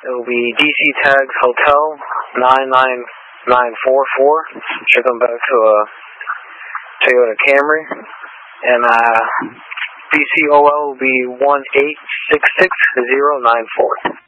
it will be DC Tags Hotel 99944. Should come back to a Toyota Camry. And BCOL will be 1866094.